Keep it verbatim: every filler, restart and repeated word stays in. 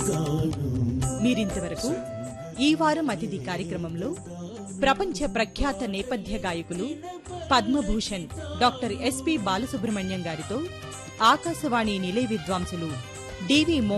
మీరింతవరకు ఈ వారం అతిథి కార్యక్రమంలో ప్రపంచ ప్రఖ్యాత నేపథ్య గాయకులు పద్మభూషణ్ డాక్టర్ ఎస్పి బాలసుబ్రహ్మణ్యం గారితో ఆకాశవాణి నిలయ విద్వాంసులు డివి